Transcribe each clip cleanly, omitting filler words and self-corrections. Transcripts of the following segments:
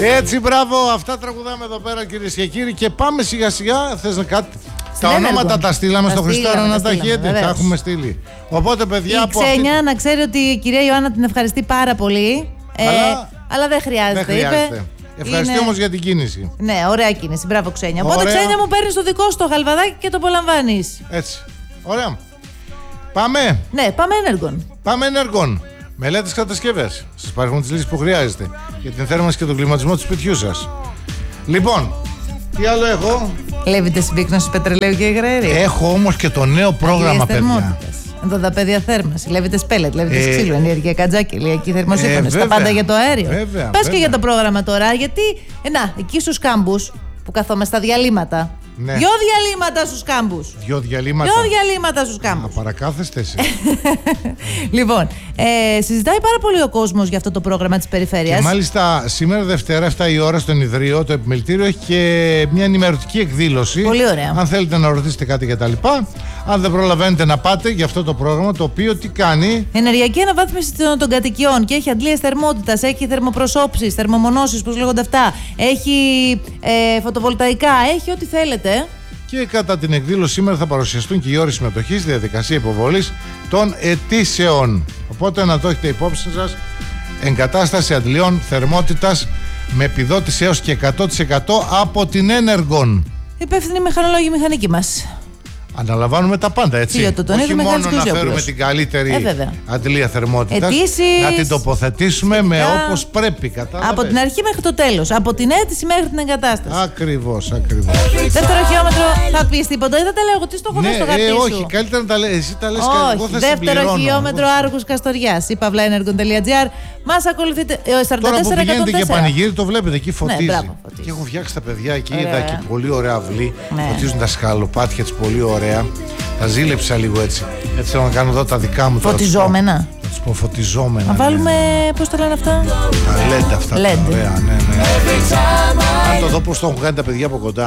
Έτσι, μπράβο, αυτά τραγουδάμε εδώ πέρα, κυρίες και κύριοι. Και πάμε σιγά σιγά. Θες να κάτι. Τα ονόματα τα στείλαμε στο Χριστάρα να τα έχετε. Τα έχουμε στείλει. Οπότε, παιδιά, η Ξένια να ξέρει ότι η κυρία Ιωάννα την ευχαριστεί πάρα πολύ. Αλλά δεν χρειάζεται. Είπε. Ευχαριστώ όμως για την κίνηση. Ναι, ωραία κίνηση. Μπράβο, Ξένια. Οπότε, Ξένια μου, παίρνει το δικό σου το γαλβαδάκι και το απολαμβάνεις. Έτσι. Ωραία. Πάμε. Ναι, πάμε Energon. Πάμε Energon. Μελέτες κατασκευές. Σας παρέχουν τις λύσεις που χρειάζεται για την θέρμανση και τον κλιματισμό του σπιτιού σας. Λοιπόν, τι άλλο έχω. Λέβητε συμπίκνωση πετρελαίου και υγραερίου. Έχω όμως και το νέο πρόγραμμα, παιδιά. Ενδοδαπέδια θέρμανση. Λέβητε σπέλετ, λέβητε ξύλο, ενεργειακά τζάκια, ηλιακή θερμοσύφωνη. Τα πάντα για το αέριο. Πες και για το πρόγραμμα τώρα, γιατί. Εκεί στους κάμπους που καθόμαστε στα διαλύματα. Ναι. 2 διαλύματα στους κάμπους. 2 διαλύματα. 2 διαλύματα στους κάμπους. Παρακάθεστε εσύ. Λοιπόν, συζητάει πάρα πολύ ο κόσμος για αυτό το πρόγραμμα της περιφέρειας. Και μάλιστα σήμερα Δευτέρα 7 η ώρα στον Ιδρύο, το επιμελητήριο έχει και μια ενημερωτική εκδήλωση. Πολύ ωραία. Αν θέλετε να ρωτήσετε κάτι κτλ. Αν δεν προλαβαίνετε να πάτε για αυτό το πρόγραμμα, το οποίο τι κάνει. Ενεργειακή αναβάθμιση των κατοικιών και έχει αντλίες θερμότητας, έχει θερμοπροσώψεις, θερμομονώσεις, πώς λέγονται αυτά. Έχει φωτοβολταϊκά, έχει ό,τι θέλετε. Και κατά την εκδήλωση σήμερα θα παρουσιαστούν και οι όροι συμμετοχής στη διαδικασία υποβολής των αιτήσεων. Οπότε να το έχετε υπόψη σας. Εγκατάσταση αντλειών θερμότητας με επιδότηση έως και 100% από την Energon. Υπεύθυνοι μηχανολόγοι μηχανικοί μας. Αναλαμβάνουμε τα πάντα, έτσι. Όχι μόνο να φέρουμε την καλύτερη αντλία θερμότητας, να την τοποθετήσουμε με όπως πρέπει. Κατάλαβες. Από την αρχή μέχρι το τέλος. Από την αίτηση μέχρι την εγκατάσταση. Ακριβώς. Δεύτερο χιλιόμετρο, θα πεις τίποτα. Δεν τα λέω εγώ, τι στο έχω δει στο χαρτί σου. Όχι, καλύτερα να τα λέει. Εσύ τα λες και εγώ θα δεύτερο χιλιόμετρο Άργους Καστοριάς. Η παύλα.energon.gr. Μας ακολουθείτε. 44 τώρα που πηγαίνετε και πανηγύρι, το βλέπετε εκεί, φωτίζει. Ναι, και έχω φτιάξει τα παιδιά εκεί, είδα και πολύ ωραία αυλή. Φωτίζουν τα σκαλοπάτια τους πολύ ωραία. Τα ζήλεψα λίγο έτσι. Έτσι θέλω να κάνω εδώ τα δικά μου. Φωτιζόμενα. Θα τους πω φωτιζόμενα. Να βάλουμε, πώς το λένε αυτά. Τα LED αυτά. LED. Ωραία, ναι. Αν το δω πώς το έχουν κάνει τα παιδιά από κοντά.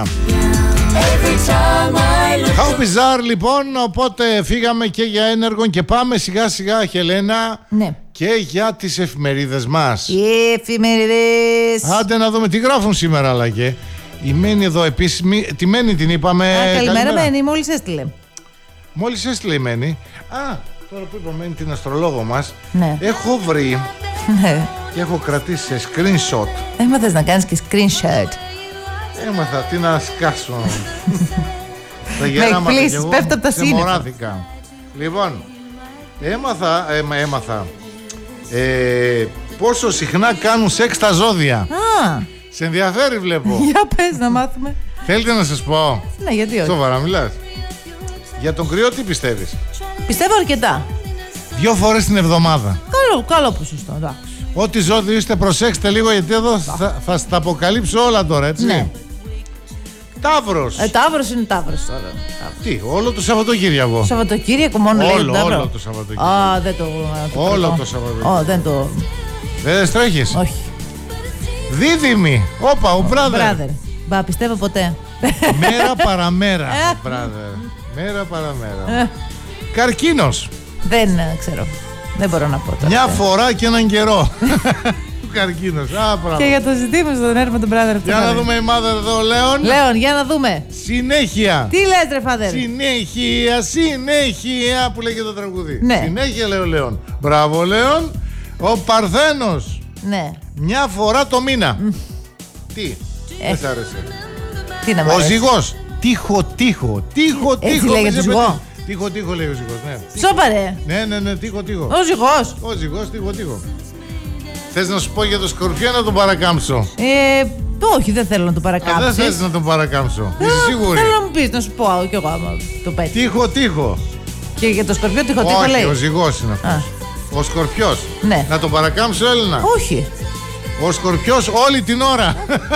How bizarre, λοιπόν. Οπότε φύγαμε και για Energon και πάμε σιγά σιγά, Χελένα. Ναι. Και για τις εφημερίδες μας. Οι εφημερίδες. Άντε να δούμε τι γράφουν σήμερα, αλλαγέ. Η Μένη εδώ επίσημη. Τη Μένη την είπαμε. Καλημέρα, Μένη, μόλις έστειλε. Μόλις έστειλε η Μένη. Τώρα που είπα Μένη την αστρολόγο μας. Ναι. Έχω βρει. Ναι. Και έχω κρατήσει σε screenshot. Έμαθες να κάνεις και screenshot. Έμαθα τι να σκάσω. Τα με εκπλήσεις, πέφτω από τα σύννεφα. Λοιπόν, έμαθα πόσο συχνά κάνουν σεξ τα ζώδια. Σε ενδιαφέρει, βλέπω. Για πες να μάθουμε. Θέλετε να σας πω? Ναι, γιατί όχι. Σοβαρά μιλάς? Για τον κρυό τι πιστεύεις? Πιστεύω αρκετά. 2 φορές την εβδομάδα. Καλό ποσοστό, εντάξει. Ό,τι ζώδιο είστε, προσέξτε λίγο, γιατί εδώ θα στα αποκαλύψω όλα τώρα, έτσι. Ναι. Ταύρος. Ταύρος είναι Ταύρος τώρα. Τι, όλο το Σαββατοκύριακο. Σαββατοκύριακο μόνο λέει τον Ταύρο. Όλο το Σαββατοκύριακο. Δεν το. Όλο το Σαββατοκύριακο. Δεν το. Δεν στρέχεις? Όχι. Δίδυμη. Όπα, ο brother. Μπα, πιστεύω ποτέ. Μέρα παραμέρα, brother. Μέρα παραμέρα. Καρκίνος. Δεν ξέρω. Δεν μπορώ να πω τώρα. Μια φορά και έναν καιρό. Του καρκίνος. Και για το ζητήμα στον έρμα τον brother. Για να δούμε η mother εδώ, Λέων. Λέων, για να δούμε. Συνέχεια. Τι λες ρε father? Συνέχεια που λέγεται το τραγούδι. Ναι. Συνέχεια λέει ο Λέων. Μπράβο Λέων. Ο Παρθένος. Ναι. Μια φορά το μήνα. Τι? Δεν σ' άρεσε? Τι να μ' αρέσει? Ο ζυγός. Τύχο. Έτσι λέγεται το ζυγό. Τύχο λέει ο ζυγός, ναι. Σώπα ρε. Ναι, τύχο. Ο ζυγός. Ο ζυγός, τύχο. Θες να σου πω για το Σκορπιό να τον παρακάμψω? Όχι, δεν θέλω να τον παρακάμψεις. Δεν θες να τον παρακάμψω? Είσαι σίγουρη? Θέλω να μου πεις, να σου πω κι εγώ άμα το πέτυχε. Τύχο. Και για το Σκορπιό τύχο λέει? Όχι, ο ζυγός είναι αυτός. Ο Σκορπιός. Ναι. Να τον παρακάμψω, Έλληνα? Όχι. Ο Σκορπιός όλη την ώρα.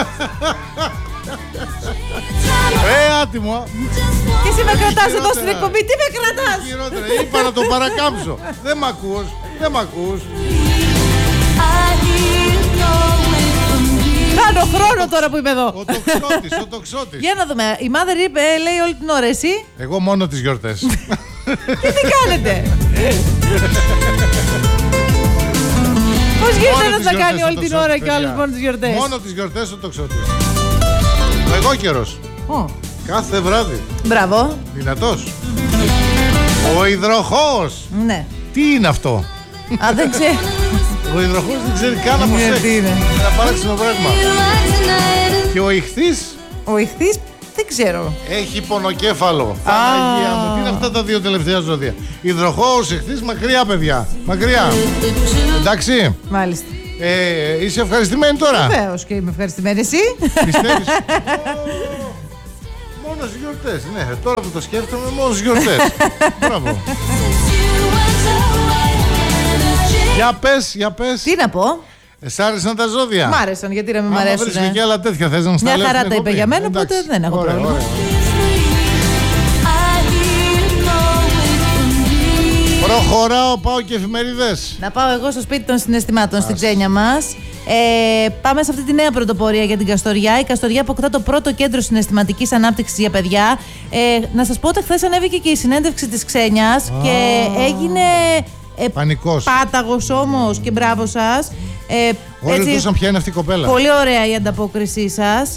Άτιμο. Και εσύ με κρατάς εδώ στην εκπομπή. Τι με κρατάς? Είπα να τον παρακάμψω. Δεν μ' ακούς. Κάνω χρόνο τώρα που είμαι εδώ. Ο τοξότης. Για να δούμε. Η mother είπε, λέει όλη την ώρα, εσύ? Εγώ μόνο τις γιορτές. Τι κάνετε? Πώς γίνεται να τα κάνει όλη την ώρα και ο άλλος μόνο τις γιορτές? Μόνο τις γιορτές ο τοξότης. Ο εγώ καιρός. Κάθε βράδυ. Μπράβο. Δυνατός. Ο υδροχόος. Ναι. Τι είναι αυτό? Α, δεν ξέρει. Ο υδροχόος δεν ξέρει καν να προσέξει. Είναι ένα παράξενο πράγμα. Και ο ιχθύς. Ο ιχθύς δεν ξέρω. Έχει πονοκέφαλο. Παναγία μου. Τι είναι αυτά τα δύο τελευταία ζώδια? Υδροχόος, ιχθύς, μακριά παιδιά. Μακριά. Εντάξει. Μάλιστα. Είσαι ευχαριστημένη τώρα? Βεβαίως και είμαι ευχαριστημένη. Εσύ? Πιστεύεις? Μόνο στις γιορτές. Ναι, τώρα που το σκέφτομαι, μόνο στις γιορτές. Μπράβο. Για πες. Τι να πω? Σ' άρεσαν τα ζώδια? Μ' άρεσαν, γιατί να μην μ' αρέσουν. Αν βρίσκει και άλλα τέτοια, θες να μου μια χαρά τα είπε για μένα, οπότε δεν έχω πρόβλημα. Ωραία. Προχωράω, πάω και εφημερίδες. Να πάω εγώ στο σπίτι των συναισθημάτων, στην Ξένια μας. Πάμε σε αυτή τη νέα πρωτοπορία για την Καστοριά. Η Καστοριά αποκτά το πρώτο κέντρο συναισθηματικής ανάπτυξης για παιδιά. Να σας πω ότι χθες ανέβηκε και η συνέντευξη της Ξένιας και έγινε πανικός. Πάταγος όμως, και μπράβο σας. Όλοι ρωτούσαν ποια είναι αυτή η κοπέλα. Πολύ ωραία η ανταπόκρισή σας.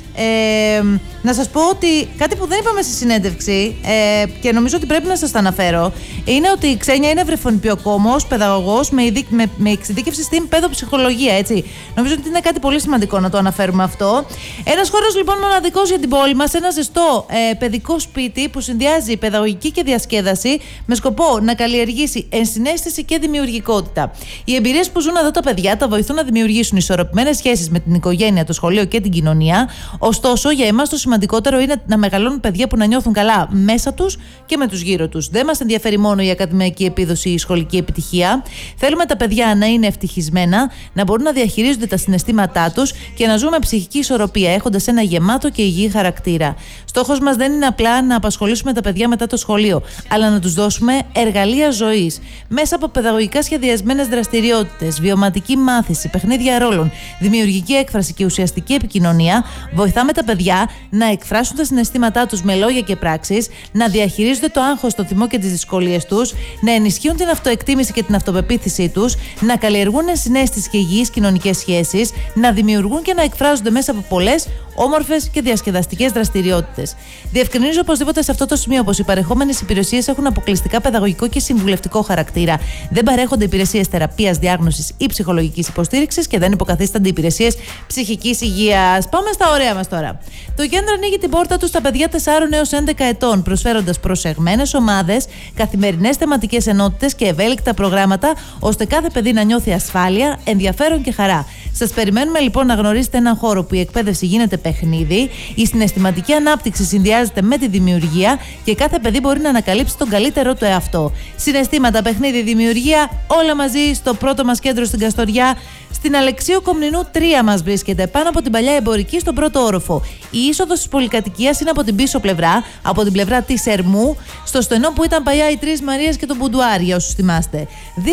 Να σας πω ότι κάτι που δεν είπαμε στη συνέντευξη και νομίζω ότι πρέπει να σας το αναφέρω είναι ότι η Ξένια είναι βρεφονιπιοκόμος, παιδαγωγός με εξειδίκευση στην παιδοψυχολογία. Έτσι. Νομίζω ότι είναι κάτι πολύ σημαντικό να το αναφέρουμε αυτό. Ένας χώρος λοιπόν μοναδικός για την πόλη μας, ένα ζεστό παιδικό σπίτι που συνδυάζει παιδαγωγική και διασκέδαση με σκοπό να καλλιεργήσει ενσυναίσθηση και δημιουργικότητα. Οι εμπειρίες που ζουν εδώ τα παιδιά τα βοηθούν να δημιουργήσουν ισορροπημένες σχέσεις με την οικογένεια, το σχολείο και την κοινωνία. Ωστόσο, για εμάς το σημαντικότερο είναι να μεγαλώνουν παιδιά που να νιώθουν καλά μέσα τους και με τους γύρω τους. Δεν μας ενδιαφέρει μόνο η ακαδημαϊκή επίδοση ή η σχολική επιτυχία. Θέλουμε τα παιδιά να είναι ευτυχισμένα, να μπορούν να διαχειρίζονται τα συναισθήματά τους και να ζουν με ψυχική ισορροπία, έχοντας ένα γεμάτο και υγιή χαρακτήρα. Στόχος μας δεν είναι απλά να απασχολήσουμε τα παιδιά μετά το σχολείο, αλλά να τους δώσουμε εργαλεία ζωής. Μέσα από παιδαγωγικά σχεδιασμένες δραστηριότητες, βιωματική μάθηση, παιχνίδια ρόλων, δημιουργική έκφραση και ουσιαστική επικοινωνία, βοηθάμε τα παιδιά να εκφράσουν τα συναισθήματά τους με λόγια και πράξεις, να διαχειρίζονται το άγχος, το θυμό και τις δυσκολίες τους, να ενισχύουν την αυτοεκτίμηση και την αυτοπεποίθησή τους, να καλλιεργούν συναίσθηση και υγιείς κοινωνικές σχέσεις, να δημιουργούν και να εκφράζονται μέσα από πολλές όμορφες και διασκεδαστικές δραστηριότητες. Διευκρινίζω οπωσδήποτε σε αυτό το σημείο πως οι παρεχόμενες υπηρεσίες έχουν αποκλειστικά παιδαγωγικό και συμβουλευτικό χαρακτήρα. Δεν παρέχονται υπηρεσίες θεραπείας, διάγνωσης ή ψυχολογικής υποστήριξης και δεν υποκαθίστανται υπηρεσίες ψυχικής υγείας. Πάμε στα ωραία μας τώρα. Το κέντρο ανοίγει την πόρτα του στα παιδιά 4 έως 11 ετών, προσφέροντας προσεγμένες ομάδες, καθημερινές θεματικές ενότητες και ευέλικτα προγράμματα, ώστε κάθε παιδί να νιώθει ασφάλεια, ενδιαφέρον και χαρά. Σας περιμένουμε λοιπόν να γνωρίσετε έναν χώρο που η εκπαίδευση γίνεται παιχνίδι, η συναισθηματική ανάπτυξη συνδυάζεται με τη δημιουργία και κάθε παιδί μπορεί να ανακαλύψει τον καλύτερό του εαυτό. Συναισθήματα, παιχνίδι, δημιουργία, όλα μαζί στο πρώτο μας κέντρο στην Καστοριά. Στην Αλεξίου Κομνηνού 3 μας βρίσκεται, πάνω από την παλιά εμπορική, στον πρώτο όροφο. Η είσοδος της πολυκατοικίας είναι από την πίσω πλευρά, από την πλευρά της Ερμού, στο στενό που ήταν παλιά οι Τρεις Μαρίες και το Μπουντουάρι, για όσους θυμάστε.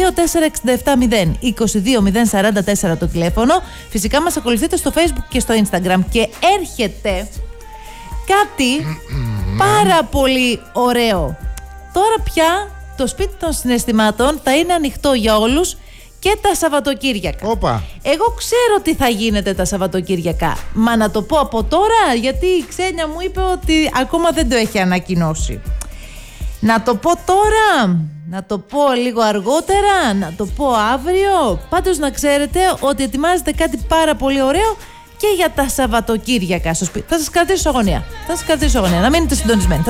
24670 22044 το τηλέφωνο. Φυσικά μας ακολουθείτε στο Facebook και στο Instagram. Και έρχεται κάτι πάρα πολύ ωραίο. Τώρα πια το σπίτι των συναισθημάτων θα είναι ανοιχτό για όλους και τα Σαββατοκύριακα. Όπα. Εγώ ξέρω τι θα γίνεται τα Σαββατοκύριακα. Μα να το πω από τώρα, γιατί η Ξένια μου είπε ότι ακόμα δεν το έχει ανακοινώσει. Να το πω τώρα, να το πω λίγο αργότερα, να το πω αύριο. Πάντως να ξέρετε ότι ετοιμάζεται κάτι πάρα πολύ ωραίο και για τα Σαββατοκύριακα στο σπίτι. Θα σας κρατήσω αγωνία. Να μείνετε συντονισμένοι.